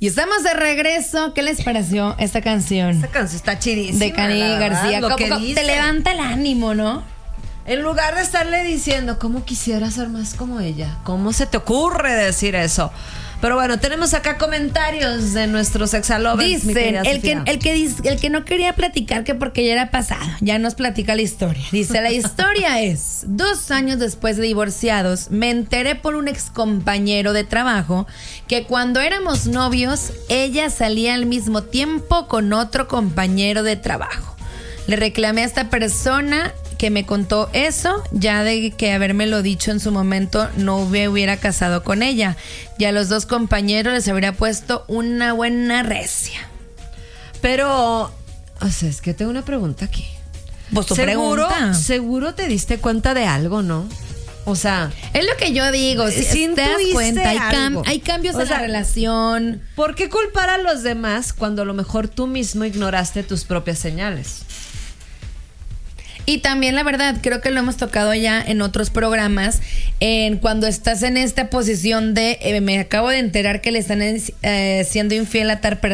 Y estamos de regreso. ¿Qué les pareció esta canción? Esta canción está chidísima. De Cani García. Lo que Como dice. te levanta el ánimo, ¿no? En lugar de estarle diciendo, ¿cómo quisiera ser más como ella? ¿Cómo se te ocurre decir eso? Pero bueno, tenemos acá comentarios de nuestros exalovers. Dicen, el que no quería platicar que porque ya era pasado, ya nos platica la historia. Dice, la historia es, 2 años después de divorciados, me enteré por un excompañero de trabajo que cuando éramos novios, ella salía al mismo tiempo con otro compañero de trabajo. Le reclamé a esta persona que me contó eso, ya de que habérmelo dicho en su momento no me hubiera casado con ella. Y a los 2 compañeros les habría puesto una buena recia. Pero, o sea, es que tengo una pregunta aquí. Pues tu pregunta. Seguro te diste cuenta de algo, ¿no? O sea, es lo que yo digo, si te das cuenta, hay cambios en la relación. ¿Por qué culpar a los demás cuando a lo mejor tú mismo ignoraste tus propias señales? Y también, la verdad, creo que lo hemos tocado ya en otros programas, cuando estás en esta posición de me acabo de enterar que le están siendo infiel a tal persona.